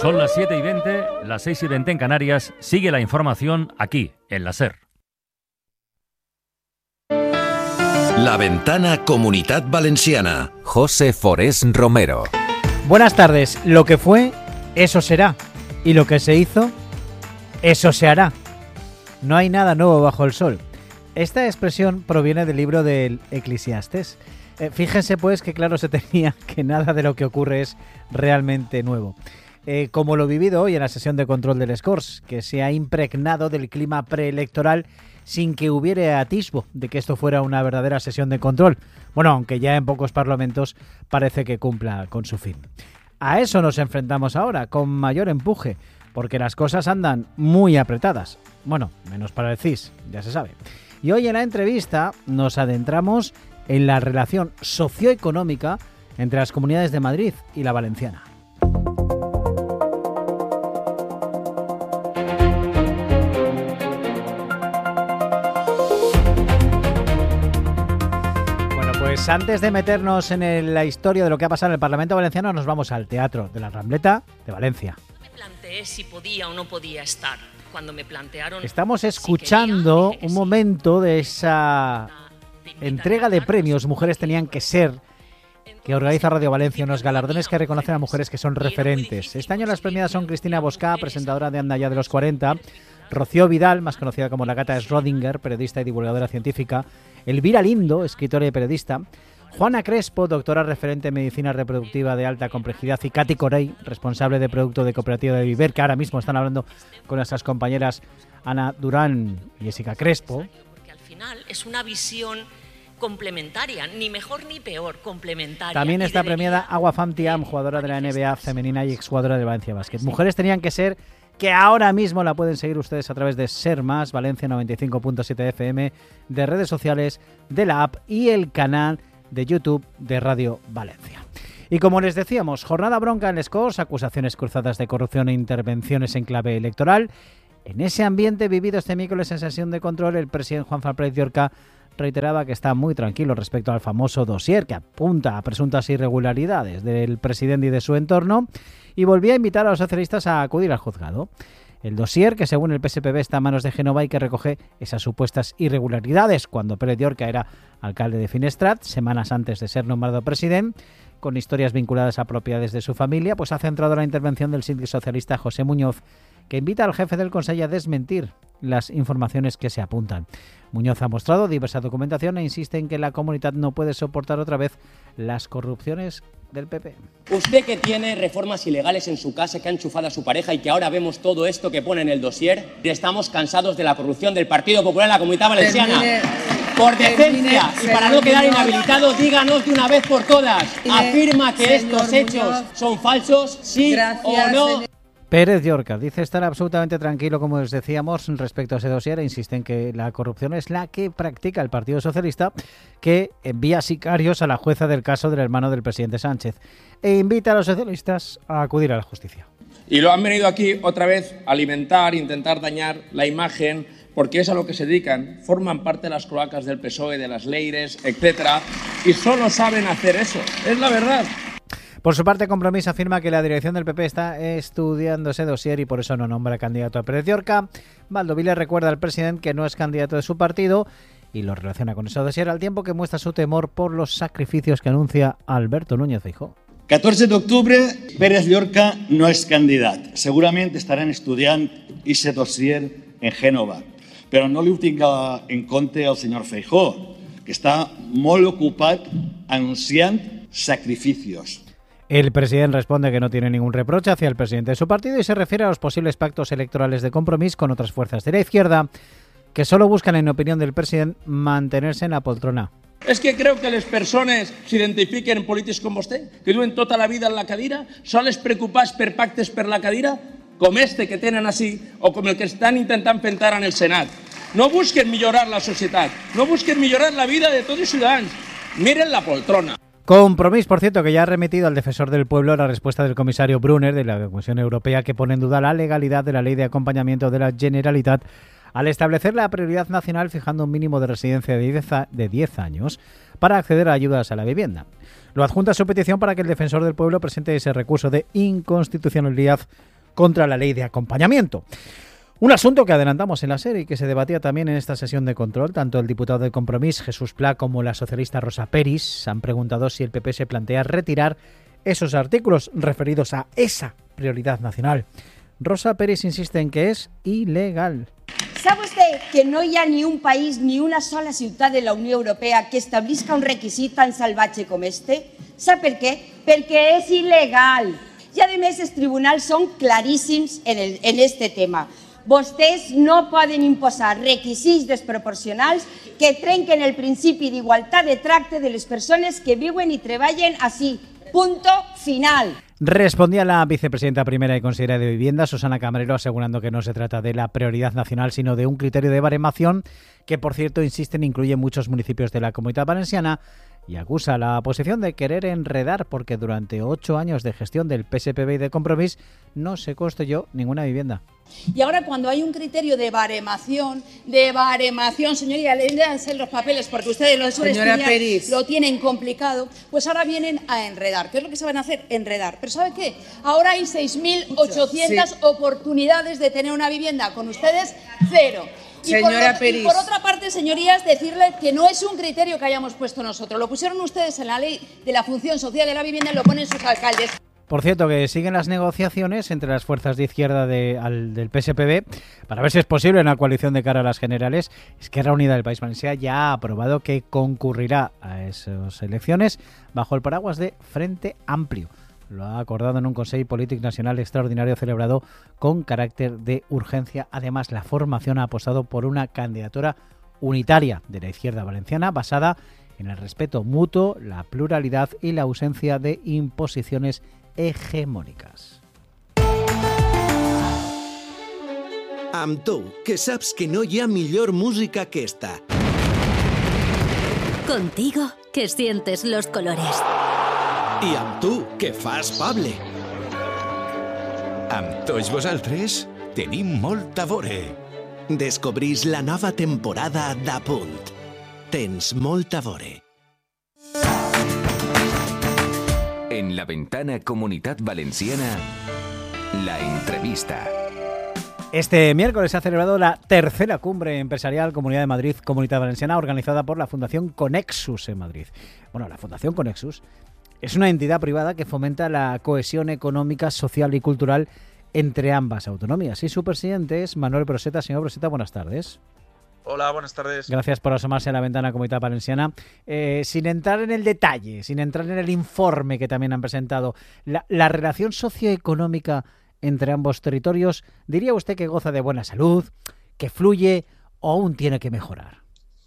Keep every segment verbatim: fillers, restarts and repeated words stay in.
Son las siete y veinte, las seis y veinte en Canarias. Sigue la información aquí, en la SER. La Ventana Comunitat Valenciana. José Forés Romero. Buenas tardes. Lo que fue, eso será. Y lo que se hizo, eso se hará. No hay nada nuevo bajo el sol. Esta expresión proviene del libro del Eclesiastés. Eh, fíjense pues que claro se tenía que nada de lo que ocurre es realmente nuevo. Eh, como lo vivido hoy en la sesión de control del Scores, que se ha impregnado del clima preelectoral sin que hubiera atisbo de que esto fuera una verdadera sesión de control. Bueno, aunque ya en pocos parlamentos parece que cumpla con su fin. A eso nos enfrentamos ahora, con mayor empuje, porque las cosas andan muy apretadas. Bueno, menos para el C I S, ya se sabe. Y hoy en la entrevista nos adentramos en la relación socioeconómica entre las comunidades de Madrid y la valenciana. Pues antes de meternos en el, la historia de lo que ha pasado en el Parlamento Valenciano, nos vamos al Teatro de la Rambleta de Valencia. Me planteé si podía o no podía estar. Cuando me plantearon... Estamos escuchando si quería, un momento de esa entrega de premios Mujeres Tenían que Ser, que organiza Radio Valencia, unos galardones que reconocen a mujeres que son referentes. Este año las premiadas son Cristina Boscá, presentadora de Anda Ya de los cuarenta, Rocío Vidal, más conocida como la Gata de Schrödinger, periodista y divulgadora científica, Elvira Lindo, escritora y periodista, Juana Crespo, doctora referente en medicina reproductiva de alta complejidad, y Katy Corey, responsable de producto de Cooperativa de Viver, que ahora mismo están hablando con nuestras compañeras Ana Durán y Jessica Crespo. Porque al final es una visión complementaria, ni mejor ni peor, complementaria. También está premiada Agua Fam Tiam, jugadora de la N B A femenina y exjugadora de Valencia Basket. Mujeres Tenían que Ser, que ahora mismo la pueden seguir ustedes a través de Ser Más, Valencia noventa y cinco punto siete F M, de redes sociales, de la app y el canal de YouTube de Radio Valencia. Y como les decíamos, jornada bronca en Les Corts, acusaciones cruzadas de corrupción e intervenciones en clave electoral. En ese ambiente vivido este miércoles en sesión de control, el presidente Juanfran Pérez Llorca reiteraba que está muy tranquilo respecto al famoso dossier que apunta a presuntas irregularidades del presidente y de su entorno, y volvía a invitar a los socialistas a acudir al juzgado. El dossier, que según el P S P B está en manos de Génova y que recoge esas supuestas irregularidades cuando Pérez Llorca era alcalde de Finestrat, semanas antes de ser nombrado presidente, con historias vinculadas a propiedades de su familia, pues ha centrado la intervención del síndico socialista José Muñoz, que invita al jefe del Consell a desmentir las informaciones que se apuntan. Muñoz ha mostrado diversa documentación e insiste en que la comunidad no puede soportar otra vez las corrupciones del P P. Usted que tiene reformas ilegales en su casa, que ha enchufado a su pareja y que ahora vemos todo esto que pone en el dossier, estamos cansados de la corrupción del Partido Popular en la Comunidad Valenciana. Termine, por decencia termine, y para no quedar inhabilitado, díganos de una vez por todas, afirma que estos hechos Muñoz son falsos, sí Gracias, o no. Señor. Pérez Llorca dice estar absolutamente tranquilo, como les decíamos, respecto a ese dossier, e insiste en que la corrupción es la que practica el Partido Socialista, que envía sicarios a la jueza del caso del hermano del presidente Sánchez, e invita a los socialistas a acudir a la justicia. Y lo han venido aquí otra vez a alimentar, intentar dañar la imagen, porque es a lo que se dedican, forman parte de las cloacas del P S O E, de las Leires, etcétera, y solo saben hacer eso, es la verdad. Por su parte, Compromís afirma que la dirección del P P está estudiando ese dossier y por eso no nombra candidato a Pérez Llorca. Valdovile recuerda al presidente que no es candidato de su partido y lo relaciona con ese dossier, al tiempo que muestra su temor por los sacrificios que anuncia Alberto Núñez Feijóo. catorze d'octubre, Pérez Llorca no és candidat. Segurament estaran estudiant ese dossier en Génova, però no li ho tinga en compte el senyor Feijóo, que està molt ocupat anunciant sacrificios. El presidente responde que no tiene ningún reproche hacia el presidente de su partido y se refiere a los posibles pactos electorales de Compromís con otras fuerzas de la izquierda que solo buscan, en opinión del presidente, mantenerse en la poltrona. És que creu que les persones s'identifiquen polítics com vostè, que duen tota la vida en la cadira, sols preocupats per pactes per la cadira, com este que tenen així, o com el que estan intentant fer en el Senat. No busquen millorar la societat, no busquen millorar la vida de tots els ciutadans, miren la poltrona. Compromís, por cierto, que ya ha remitido al defensor del pueblo la respuesta del comisario Brunner de la Comisión Europea, que pone en duda la legalidad de la ley de acompañamiento de la Generalitat al establecer la prioridad nacional fijando un mínimo de residencia de diez años para acceder a ayudas a la vivienda. Lo adjunta a su petición para que el defensor del pueblo presente ese recurso de inconstitucionalidad contra la ley de acompañamiento. Un asunto que adelantamos en la serie y que se debatía también en esta sesión de control. Tanto el diputado de Compromís, Jesús Pla, como la socialista Rosa Peris han preguntado si el P P se plantea retirar esos artículos referidos a esa prioridad nacional. Rosa Peris insiste en que es ilegal. ¿Sabe usted que no hi ha ni un país ni una sola ciutat de la Unió Europea que establisca un requisit tan salvatge com este? ¿Sap per què? Perquè és il·legal. I a més els tribunals són claríssims en, el, en este tema. Vostès no poden imposar requisits desproporcionals que trenquen el principi d'igualtat de tracte de les persones que viuen i treballen així. Punto final. Respondía la vicepresidenta primera y consejera de Vivienda, Susana Camarero, asegurando que no se trata de la prioridad nacional, sino de un criterio de baremación que, por cierto, insisten, incluye muchos municipios de la Comunitat Valenciana, y acusa a la oposición de querer enredar porque durante ocho años de gestión del P S P B y de Compromís no se construyó ninguna vivienda. Y ahora, cuando hay un criterio de baremación, de baremación, señoría, léanse los papeles porque ustedes lo suelen estudiar, lo tienen complicado, pues ahora vienen a enredar. ¿Qué es lo que se van a hacer? Enredar. Pero ¿sabe qué? Ahora hay seis mil ochocientas sí. oportunidades de tener una vivienda. Con ustedes, cero. Y Señora por, Peris. y por otra parte, señorías, decirle que no es un criterio que hayamos puesto nosotros. Lo pusieron ustedes en la ley de la función social de la vivienda y lo ponen sus alcaldes. Por cierto, que siguen las negociaciones entre las fuerzas de izquierda de, al, del P S P B para ver si es posible una coalición de cara a las generales. Esquerra Unida del País Valencià ya ha aprobado que concurrirá a esas elecciones bajo el paraguas de Frente Amplio. Lo ha acordado en un Consejo Político Nacional extraordinario celebrado con carácter de urgencia. Además, la formación ha apostado por una candidatura unitaria de la izquierda valenciana basada en el respeto mutuo, la pluralidad y la ausencia de imposiciones hegemòniques. Amb tu, que saps que no hi ha millor música que esta. Contigo, que sientes los colores. I amb tu, que fas Pable. Amb tots vosaltres tenim molt a veure. Descobrís la nova temporada d'A Punt. Tens molt a veure. En la ventana Comunitat Valenciana, la entrevista. Este miércoles se ha celebrado la tercera cumbre empresarial Comunidad de Madrid, Comunidad Valenciana, organizada por la Fundación Conexus en Madrid. Bueno, la Fundación Conexus es una entidad privada que fomenta la cohesión económica, social y cultural entre ambas autonomías. Y su presidente es Manuel Broseta. Señor Broseta, buenas tardes. Hola, buenas tardes. Gracias por asomarse a la ventana Comunidad Valenciana. Eh, sin entrar en el detalle, sin entrar en el informe que también han presentado, la, la relación socioeconómica entre ambos territorios, ¿diría usted que goza de buena salud, que fluye o aún tiene que mejorar?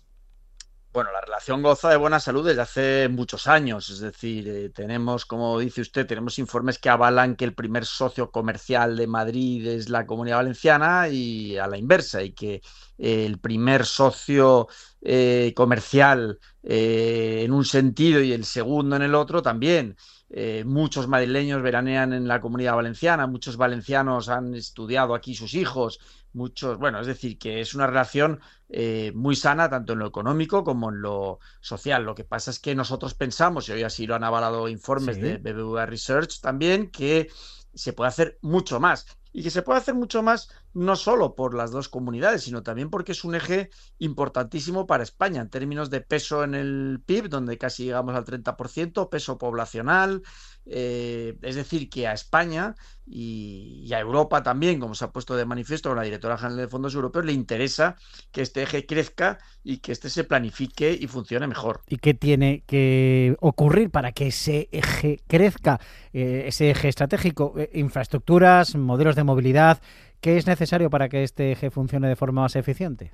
Bueno, la relación goza de buena salud desde hace muchos años, es decir, eh, tenemos, como dice usted, tenemos informes que avalan que el primer socio comercial de Madrid es la Comunidad Valenciana y a la inversa, y que eh, el primer socio eh, comercial eh, en un sentido y el segundo en el otro también. Eh, muchos madrileños veranean en la Comunidad Valenciana, muchos valencianos han estudiado aquí sus hijos, muchos, bueno, es decir, que es una relación eh, muy sana tanto en lo económico como en lo social. Lo que pasa es que nosotros pensamos, y hoy así lo han avalado informes sí. de B B V A Research también, que se puede hacer mucho más. Y que se puede hacer mucho más no solo por las dos comunidades, sino también porque es un eje importantísimo para España en términos de peso en el P I B, donde casi llegamos al treinta por ciento, peso poblacional. Eh, es decir, que a España y, y a Europa también, como se ha puesto de manifiesto con la directora general de Fondos Europeos, le interesa que este eje crezca y que este se planifique y funcione mejor. ¿Y qué tiene que ocurrir para que ese eje crezca, eh, ese eje estratégico? Eh, infraestructuras, modelos de movilidad. ¿Qué es necesario para que este eje funcione de forma más eficiente?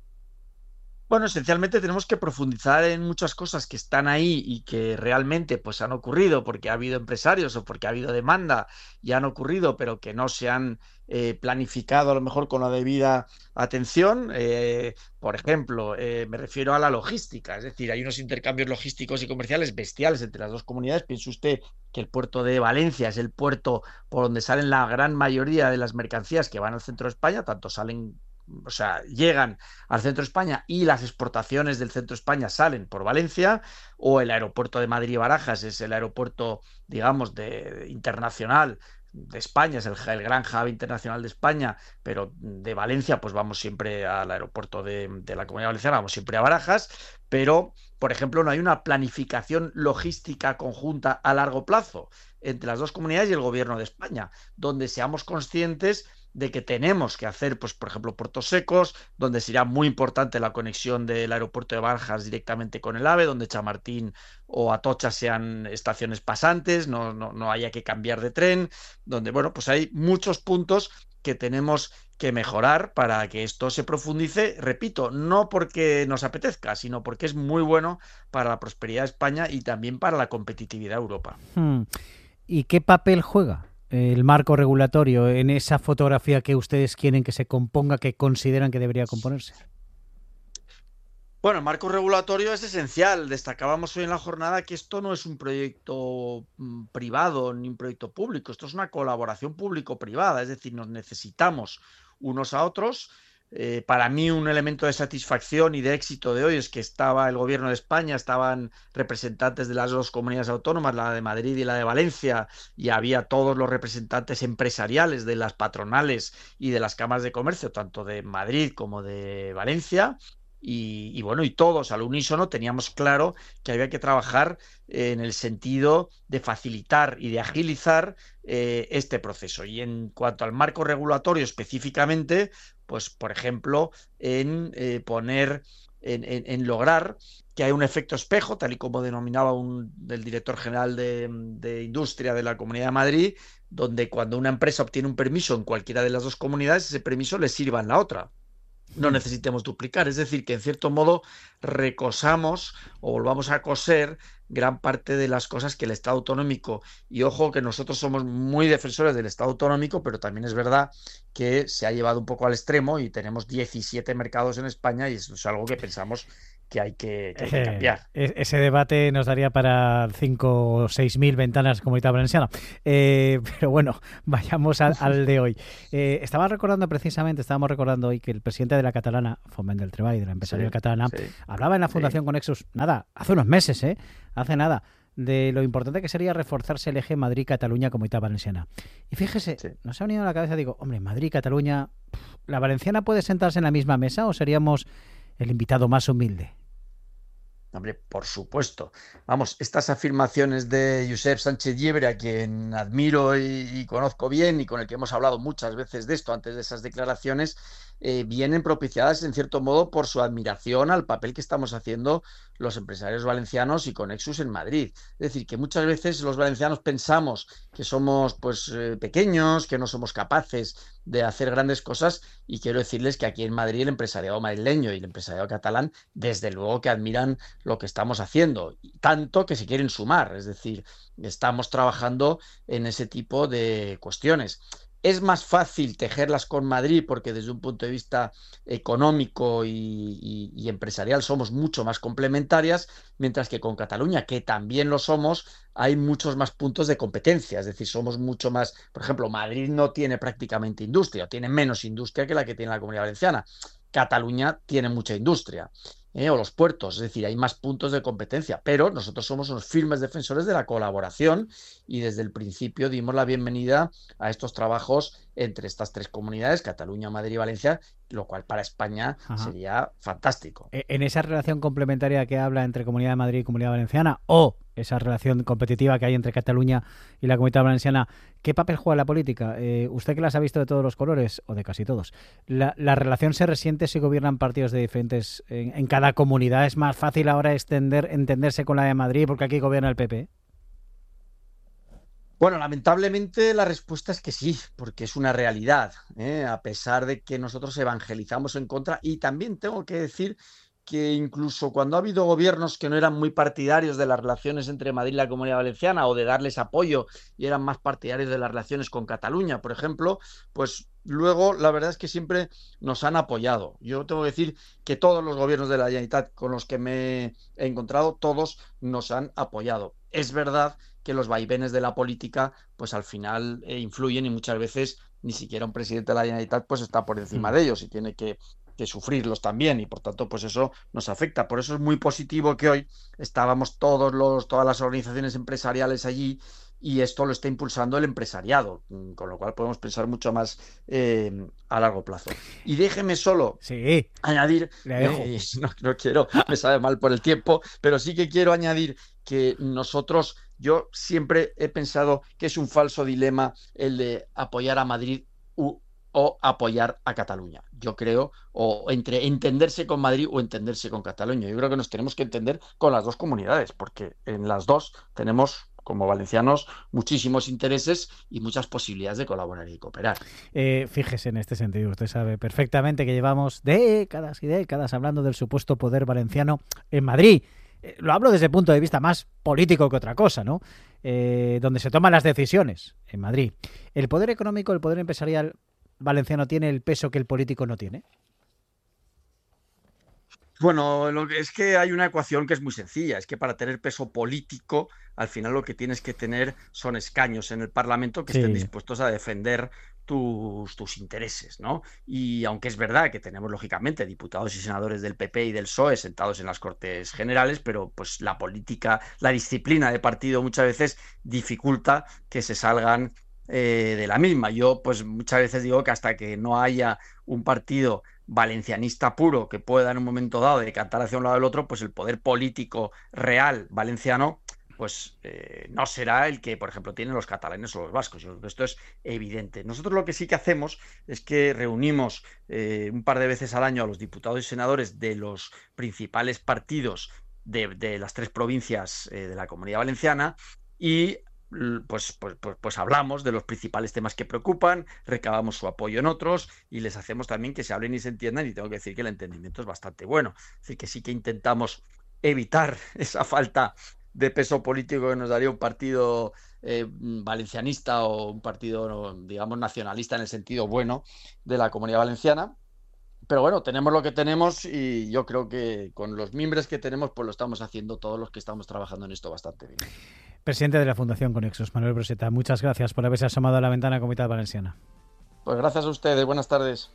Bueno, esencialmente tenemos que profundizar en muchas cosas que están ahí y que realmente pues han ocurrido porque ha habido empresarios o porque ha habido demanda y han ocurrido, pero que no se han eh, planificado a lo mejor con la debida atención. Eh, por ejemplo, eh, me refiero a la logística, es decir, hay unos intercambios logísticos y comerciales bestiales entre las dos comunidades. Piense usted que el puerto de Valencia es el puerto por donde salen la gran mayoría de las mercancías que van al centro de España, tanto salen O sea, llegan al centro de España y las exportaciones del centro de España salen por Valencia, o el aeropuerto de Madrid-Barajas es el aeropuerto, digamos, de, internacional de España, es el, el gran hub internacional de España, pero de Valencia pues vamos siempre al aeropuerto de, de la Comunidad Valenciana, vamos siempre a Barajas, pero, por ejemplo, no hay una planificación logística conjunta a largo plazo entre las dos comunidades y el gobierno de España, donde seamos conscientes de que tenemos que hacer, pues, por ejemplo, puertos secos, donde será muy importante la conexión del aeropuerto de Barajas directamente con el AVE, donde Chamartín o Atocha sean estaciones pasantes, no, no, no haya que cambiar de tren, donde, bueno, pues hay muchos puntos que tenemos que mejorar para que esto se profundice, repito, no porque nos apetezca, sino porque es muy bueno para la prosperidad de España y también para la competitividad de Europa. Hmm. ¿Y qué papel juega el marco regulatorio en esa fotografía que ustedes quieren que se componga, que consideran que debería componerse? Bueno, el marco regulatorio es esencial. Destacábamos hoy en la jornada que esto no es un proyecto mm, privado ni un proyecto público, esto es una colaboración público-privada, es decir, nos necesitamos unos a otros. Eh, para mí un elemento de satisfacción y de éxito de hoy es que estaba el gobierno de España, estaban representantes de las dos comunidades autónomas, la de Madrid y la de Valencia, y había todos los representantes empresariales de las patronales y de las cámaras de comercio, tanto de Madrid como de Valencia. Y, y bueno, y todos al unísono teníamos claro que había que trabajar en el sentido de facilitar y de agilizar eh, este proceso. Y en cuanto al marco regulatorio específicamente, pues por ejemplo, en eh, poner, en, en, en lograr que haya un efecto espejo, tal y como denominaba un, el director general de, de Industria de la Comunidad de Madrid, donde cuando una empresa obtiene un permiso en cualquiera de las dos comunidades, ese permiso le sirva en la otra. No necesitemos duplicar, es decir, que en cierto modo recosamos o volvamos a coser gran parte de las cosas que el Estado autonómico, y ojo que nosotros somos muy defensores del Estado autonómico, pero también es verdad que se ha llevado un poco al extremo y tenemos diecisiete mercados en España y eso es algo que pensamos que hay que, que, hay que cambiar. Eh, ese debate nos daría para cinco o seis mil ventanas Comunidad Valenciana. Eh, pero bueno, vayamos al, al de hoy. Eh, estaba recordando precisamente, estábamos recordando hoy que el presidente de la catalana, Foment del Treball, de la empresarial sí, catalana, sí, hablaba en la Fundación sí. Conexus, nada, hace unos meses, ¿eh? Hace nada, de lo importante que sería reforzarse el eje Madrid-Cataluña-Comunidad Valenciana. Y fíjese, sí. nos ha venido a la cabeza, digo, hombre, Madrid-Cataluña, ¿la valenciana puede sentarse en la misma mesa o seríamos el invitado más humilde? Hombre, por supuesto. Vamos, estas afirmaciones de Josep Sánchez Llibre, a quien admiro y, y conozco bien y con el que hemos hablado muchas veces de esto antes de esas declaraciones, eh, vienen propiciadas en cierto modo por su admiración al papel que estamos haciendo los empresarios valencianos y Conexus en Madrid. Es decir, que muchas veces los valencianos pensamos que somos pues eh, pequeños, que no somos capaces de hacer grandes cosas, y quiero decirles que aquí en Madrid el empresariado madrileño y el empresariado catalán desde luego que admiran lo que estamos haciendo, tanto que se quieren sumar, es decir, estamos trabajando en ese tipo de cuestiones. Es más fácil tejerlas con Madrid porque desde un punto de vista económico y, y, y empresarial somos mucho más complementarias, mientras que con Cataluña, que también lo somos, hay muchos más puntos de competencia, es decir, somos mucho más, por ejemplo, Madrid no tiene prácticamente industria, tiene menos industria que la que tiene la Comunidad Valenciana. Cataluña tiene mucha industria. Eh, o los puertos, es decir, hay más puntos de competencia, pero nosotros somos unos firmes defensores de la colaboración y desde el principio dimos la bienvenida a estos trabajos entre estas tres comunidades, Cataluña, Madrid y Valencia, lo cual para España Ajá. sería fantástico. En esa relación complementaria que habla entre Comunidad de Madrid y Comunidad Valenciana, o esa relación competitiva que hay entre Cataluña y la Comunidad Valenciana, ¿qué papel juega la política? Eh, usted que las ha visto de todos los colores, o de casi todos, ¿la, la relación se resiente si gobiernan partidos de diferentes en, en cada comunidad? ¿Es más fácil ahora extender, entenderse con la de Madrid porque aquí gobierna el P P? Bueno, lamentablemente la respuesta es que sí, porque es una realidad, ¿eh? A pesar de que nosotros evangelizamos en contra, y también tengo que decir que incluso cuando ha habido gobiernos que no eran muy partidarios de las relaciones entre Madrid y la Comunidad Valenciana o de darles apoyo y eran más partidarios de las relaciones con Cataluña, por ejemplo, pues luego la verdad es que siempre nos han apoyado. Yo tengo que decir que todos los gobiernos de la Generalitat con los que me he encontrado, todos nos han apoyado. Es verdad que los vaivenes de la política pues al final eh, influyen y muchas veces ni siquiera un presidente de la Generalitat pues está por encima de ellos y tiene que que sufrirlos también, y por tanto pues eso nos afecta. Por eso es muy positivo que hoy estábamos todos los, todas las organizaciones empresariales allí y esto lo está impulsando el empresariado, con lo cual podemos pensar mucho más eh, a largo plazo. Y déjeme solo sí, añadir, eh, no, no quiero, me sabe mal por el tiempo, pero sí que quiero añadir que nosotros, yo siempre he pensado que es un falso dilema el de apoyar a Madrid u, o apoyar a Cataluña. Yo creo, o entre entenderse con Madrid o entenderse con Cataluña. Yo creo que nos tenemos que entender con las dos comunidades, porque en las dos tenemos, como valencianos, muchísimos intereses y muchas posibilidades de colaborar y cooperar. Eh, fíjese en este sentido, usted sabe perfectamente que llevamos décadas y décadas hablando del supuesto poder valenciano en Madrid. Eh, lo hablo desde el punto de vista más político que otra cosa, ¿no? Eh, donde se toman las decisiones en Madrid. ¿El poder económico, el poder empresarial valenciano tiene el peso que el político no tiene? Bueno, lo que es que hay una ecuación que es muy sencilla, es que para tener peso político, al final lo que tienes que tener son escaños en el Parlamento que sí. estén dispuestos a defender tus, tus intereses, ¿no? Y aunque es verdad que tenemos, lógicamente, diputados y senadores del P P y del P S O E sentados en las Cortes Generales, pero pues la política, la disciplina de partido muchas veces dificulta que se salgan eh, de la misma. Yo pues muchas veces digo que hasta que no haya un partido valencianista puro que pueda en un momento dado decantar hacia un lado del otro, pues el poder político real valenciano pues eh, no será el que, por ejemplo, tienen los catalanes o los vascos. Yo creo que esto es evidente. Nosotros lo que sí que hacemos es que reunimos eh, un par de veces al año a los diputados y senadores de los principales partidos de, de las tres provincias eh, de la Comunidad Valenciana y Pues, pues, pues, pues hablamos de los principales temas que preocupan, recabamos su apoyo en otros y les hacemos también que se hablen y se entiendan, y tengo que decir que el entendimiento es bastante bueno. Es decir, que sí que intentamos evitar esa falta de peso político que nos daría un partido eh, valencianista o un partido, digamos, nacionalista en el sentido bueno de la Comunidad Valenciana. Pero bueno, tenemos lo que tenemos y yo creo que con los mimbres que tenemos pues lo estamos haciendo todos los que estamos trabajando en esto bastante bien. Presidente de la Fundación Conexos, Manuel Broseta, muchas gracias por haberse asomado a la ventana Comunidad Valenciana. Pues gracias a ustedes, buenas tardes.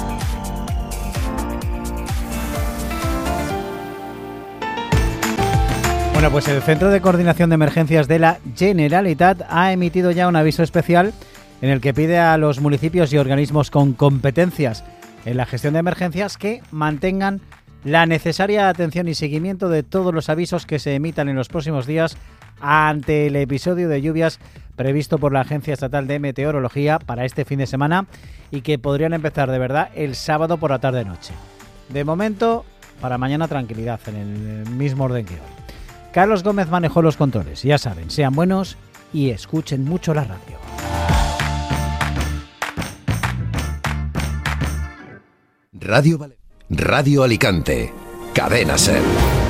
Bueno, pues el Centro de Coordinación de Emergencias de la Generalitat ha emitido ya un aviso especial en el que pide a los municipios y organismos con competencias en la gestión de emergencias que mantengan la necesaria atención y seguimiento de todos los avisos que se emitan en los próximos días ante el episodio de lluvias previsto por la Agencia Estatal de Meteorología para este fin de semana y que podrían empezar de verdad el sábado por la tarde-noche. De momento, para mañana tranquilidad en el mismo orden que hoy. Carlos Gómez manejó los controles. Ya saben, sean buenos y escuchen mucho la radio. Radio, Radio Alicante. Cadena SER.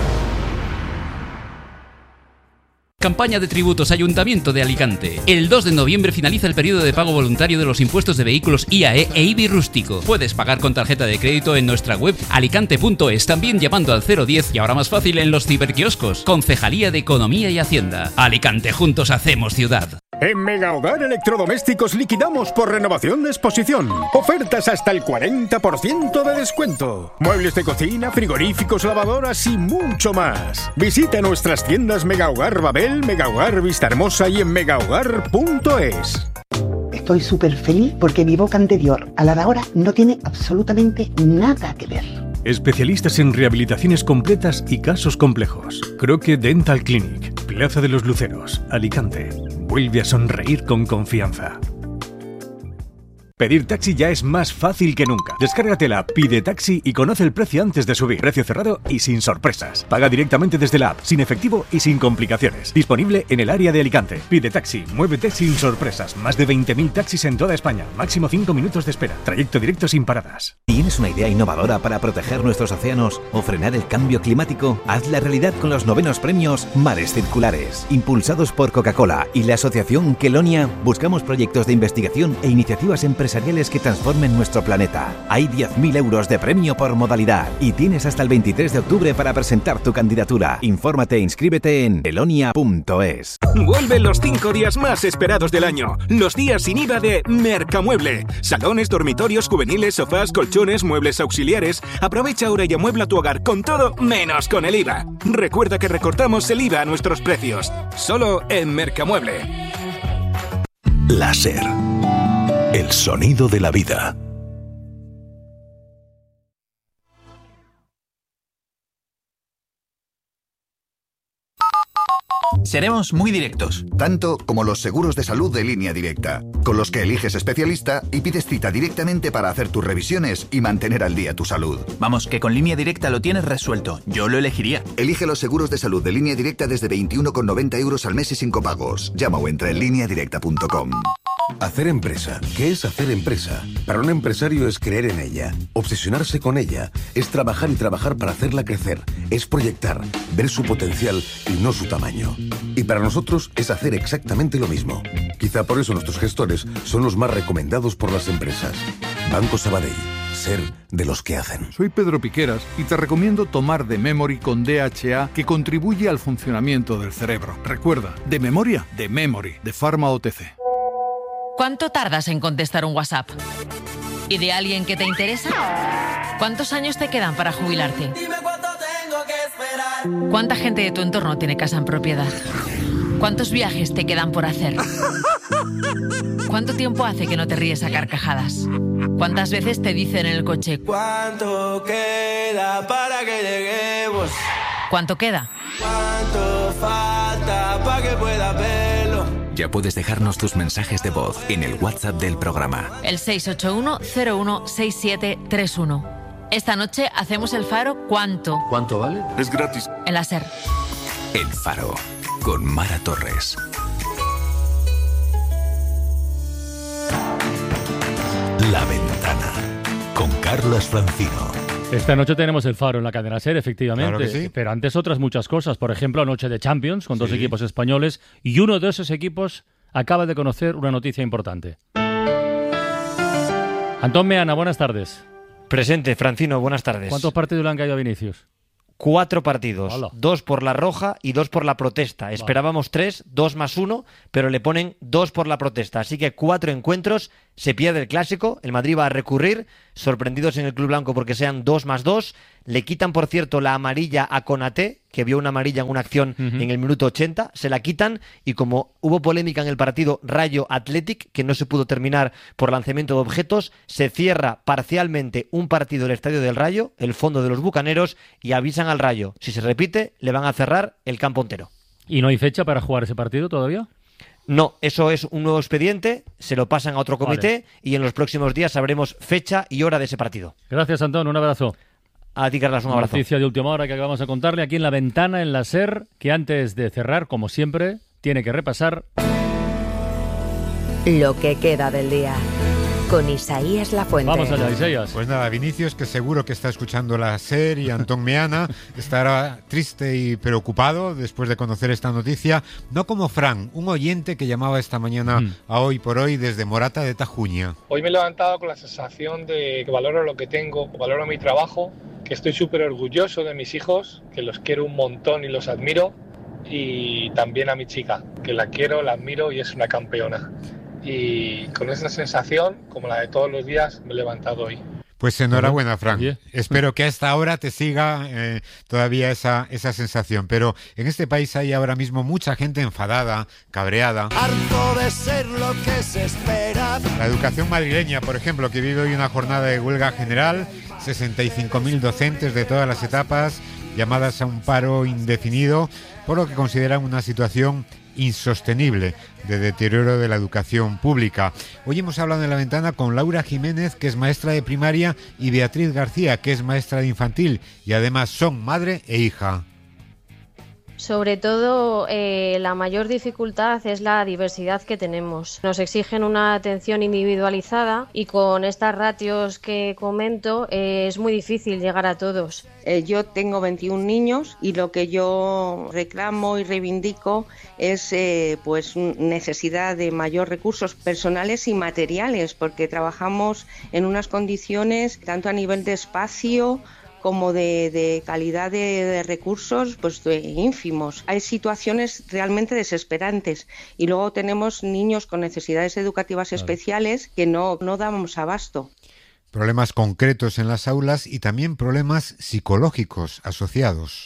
Campaña de tributos Ayuntamiento de Alicante. El dos de noviembre finaliza el periodo de pago voluntario de los impuestos de vehículos I A E e I B I rústico. Puedes pagar con tarjeta de crédito en nuestra web alicante punto es, también llamando al cero diez y ahora más fácil en los ciberquioscos. Concejalía de Economía y Hacienda. Alicante, juntos hacemos ciudad. En Mega Hogar Electrodomésticos liquidamos por renovación de exposición. Ofertas hasta el cuarenta por ciento de descuento. Muebles de cocina, frigoríficos, lavadoras y mucho más. Visita nuestras tiendas Mega Hogar Babel, Mega Hogar Vistahermosa y en mega hogar punto es. Estoy súper feliz porque mi boca anterior a la de ahora no tiene absolutamente nada que ver. Especialistas en rehabilitaciones completas y casos complejos. Croque Dental Clinic, Plaza de los Luceros, Alicante. Vuelve a sonreír con confianza. Pedir taxi ya es más fácil que nunca. Descárgate la app Pide Taxi y conoce el precio antes de subir. Precio cerrado y sin sorpresas. Paga directamente desde la app, sin efectivo y sin complicaciones. Disponible en el área de Alicante. Pide Taxi, muévete sin sorpresas. Más de veinte mil taxis en toda España. Máximo cinco minutos de espera. Trayecto directo sin paradas. ¿Tienes una idea innovadora para proteger nuestros océanos o frenar el cambio climático? Hazla realidad con los novenos premios Mares Circulares. Impulsados por Coca-Cola y la asociación Kelonia, buscamos proyectos de investigación e iniciativas empresariales que transformen nuestro planeta. Hay diez mil euros de premio por modalidad y tienes hasta el veintitrés de octubre para presentar tu candidatura. Infórmate e inscríbete en kelonia punto es. Vuelven los cinco días más esperados del año. Los días sin I V A de Mercamueble. Salones, dormitorios, juveniles, sofás, colchones, muebles auxiliares. Aprovecha ahora y amuebla tu hogar con todo menos con el I V A. Recuerda que recortamos el I V A a nuestros precios. Solo en Mercamueble. La SER. El sonido de la vida. Seremos muy directos. Tanto como los seguros de salud de Línea Directa, con los que eliges especialista y pides cita directamente para hacer tus revisiones y mantener al día tu salud. Vamos, que con Línea Directa lo tienes resuelto. Yo lo elegiría. Elige los seguros de salud de Línea Directa desde veintiuno con noventa euros al mes y sin copagos. Llama o entra en línea directa punto com. Hacer empresa. ¿Qué es hacer empresa? Para un empresario es creer en ella, obsesionarse con ella, es trabajar y trabajar para hacerla crecer, es proyectar, ver su potencial y no su tamaño. Y para nosotros es hacer exactamente lo mismo. Quizá por eso nuestros gestores son los más recomendados por las empresas. Banco Sabadell. Ser de los que hacen. Soy Pedro Piqueras y te recomiendo tomar The Memory con D H A, que contribuye al funcionamiento del cerebro. Recuerda, de memoria, The Memory, de Pharma O T C. ¿Cuánto tardas en contestar un WhatsApp? ¿Y de alguien que te interesa? ¿Cuántos años te quedan para jubilarte? ¿Cuánta gente de tu entorno tiene casa en propiedad? ¿Cuántos viajes te quedan por hacer? ¿Cuánto tiempo hace que no te ríes a carcajadas? ¿Cuántas veces te dicen en el coche: ¿cuánto queda para que lleguemos? ¿Cuánto queda? ¿Cuánto falta para que pueda verlo? Ya puedes dejarnos tus mensajes de voz en el WhatsApp del programa. El seis ocho uno cero uno seis siete tres uno. Esta noche hacemos el Faro ¿Cuánto? ¿Cuánto vale? Es gratis. En la SER. El Faro, con Mara Torres. La Ventana, con Carlos Francino. Esta noche tenemos el Faro en la cadena SER, efectivamente. Claro que sí. Pero antes otras muchas cosas. Por ejemplo, anoche de Champions, con dos Sí. equipos españoles. Y uno de esos equipos acaba de conocer una noticia importante. Antón Meana, buenas tardes. Presente, Francino, buenas tardes. ¿Cuántos partidos le han caído a Vinicius? Cuatro partidos, Hola. dos por la roja y dos por la protesta. Esperábamos tres, dos más uno, pero le ponen dos por la protesta. Así que cuatro encuentros, se pierde el clásico, el Madrid va a recurrir, sorprendidos en el Club Blanco porque sean dos más dos. Le quitan, por cierto, la amarilla a Konaté, que vio una amarilla en una acción Ujú. en el minuto ochenta, se la quitan y como hubo polémica en el partido Rayo Athletic, que no se pudo terminar por lanzamiento de objetos, se cierra parcialmente un partido del Estadio del Rayo, el fondo de los Bucaneros, y avisan al Rayo. Si se repite, le van a cerrar el campo entero. ¿Y no hay fecha para jugar ese partido todavía? No, eso es un nuevo expediente, se lo pasan a otro comité Vale. y en los próximos días sabremos fecha y hora de ese partido. Gracias, Antón. Un abrazo. A ti, Carlos, un abrazo. Noticia de última hora que acabamos de contarle aquí en La Ventana, en la SER, que antes de cerrar, como siempre, tiene que repasar Lo que queda del día. Con Isaías Lafuente. Vamos allá, Isaías. Pues nada, Vinicius, que seguro que está escuchando la SER, y Antón Meana estará triste y preocupado después de conocer esta noticia, no como Fran, un oyente que llamaba esta mañana Mm. a Hoy por Hoy desde Morata de Tajuña. Hoy me he levantado con la sensación de que valoro lo que tengo, valoro mi trabajo, que estoy súper orgulloso de mis hijos, que los quiero un montón y los admiro, y también a mi chica, que la quiero, la admiro y es una campeona. Y con esa sensación, como la de todos los días, me he levantado hoy. Pues enhorabuena, Fran. Espero que a esta hora te siga eh, todavía esa, esa sensación. Pero en este país hay ahora mismo mucha gente enfadada, cabreada. Harto de ser lo que se espera. La educación madrileña, por ejemplo, que vive hoy una jornada de huelga general, sesenta y cinco mil docentes de todas las etapas llamadas a un paro indefinido, por lo que consideran una situación insostenible de deterioro de la educación pública. Hoy hemos hablado en La Ventana con Laura Jiménez, que es maestra de primaria, y Beatriz García, que es maestra de infantil, y además son madre e hija. Sobre todo, eh, la mayor dificultad es la diversidad que tenemos. Nos exigen una atención individualizada y con estas ratios que comento eh, es muy difícil llegar a todos. Eh, yo tengo veintiún niños y lo que yo reclamo y reivindico es eh, pues necesidad de mayor recursos personales y materiales, porque trabajamos en unas condiciones tanto a nivel de espacio como de, de calidad de, de recursos pues de ínfimos. Hay situaciones realmente desesperantes y luego tenemos niños con necesidades educativas especiales que no, no damos abasto. Problemas concretos en las aulas y también problemas psicológicos asociados.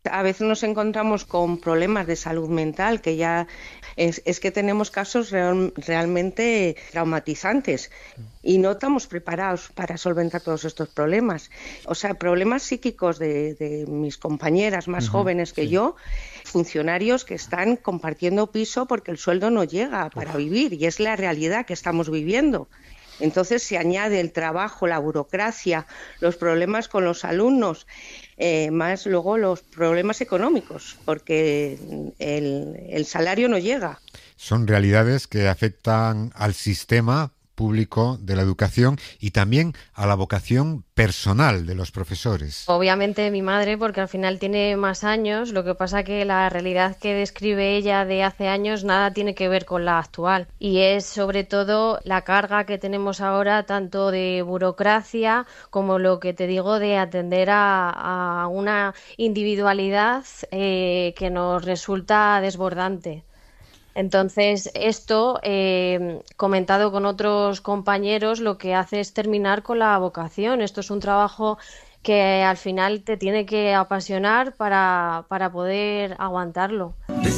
A veces nos encontramos con problemas de salud mental, que ya es, es que tenemos casos real, realmente traumatizantes y no estamos preparados para solventar todos estos problemas. O sea, problemas psíquicos de, de mis compañeras más uh-huh, jóvenes que sí. yo, funcionarios que están compartiendo piso porque el sueldo no llega para Uf. vivir, y es la realidad que estamos viviendo. Entonces se añade el trabajo, la burocracia, los problemas con los alumnos, eh, más luego los problemas económicos, porque el, el salario no llega. Son realidades que afectan al sistema público de la educación y también a la vocación personal de los profesores. Obviamente mi madre, porque al final tiene más años, lo que pasa que la realidad que describe ella de hace años nada tiene que ver con la actual, y es sobre todo la carga que tenemos ahora, tanto de burocracia como lo que te digo de atender a, a una individualidad eh, que nos resulta desbordante. Entonces, esto, eh, comentado con otros compañeros, lo que hace es terminar con la vocación. Esto es un trabajo que al final te tiene que apasionar para, para poder aguantarlo.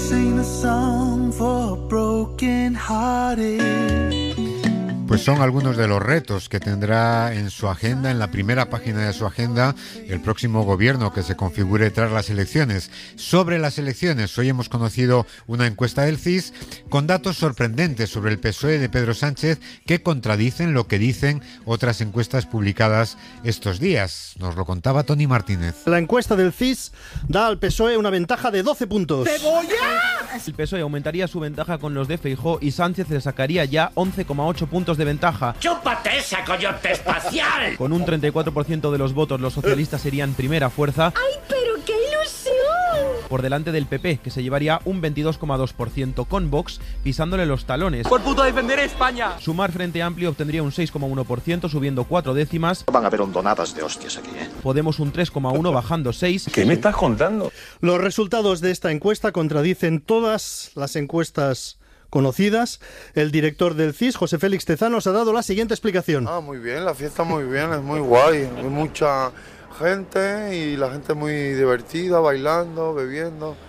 Pues son algunos de los retos que tendrá en su agenda, en la primera página de su agenda, el próximo gobierno que se configure tras las elecciones. Sobre las elecciones, hoy hemos conocido una encuesta del C I S con datos sorprendentes sobre el P S O E de Pedro Sánchez que contradicen lo que dicen otras encuestas publicadas estos días. Nos lo contaba Tony Martínez. La encuesta del C I S da al P S O E una ventaja de doce puntos. ¡Cebolla! El P S O E aumentaría su ventaja con los de Feijóo y Sánchez le sacaría ya once coma ocho puntos de ventaja. ¡Chúpate esa coyote espacial! Con un treinta y cuatro por ciento de los votos, los socialistas serían primera fuerza. ¡Ay, pero qué ilusión! Por delante del P P, que se llevaría un veintidós coma dos por ciento, con Vox pisándole los talones. ¡Por puto defender España! Sumar Frente Amplio obtendría un seis coma uno por ciento, subiendo cuatro décimas. Van a haber hondonadas de hostias aquí, ¿eh? Podemos un tres coma uno, bajando seis. ¿Qué me estás contando? Los resultados de esta encuesta contradicen todas las encuestas conocidas. El director del C I S, José Félix Tezanos, nos ha dado la siguiente explicación. Ah, muy bien, la fiesta muy bien, es muy guay, hay mucha gente y la gente muy divertida, bailando, bebiendo.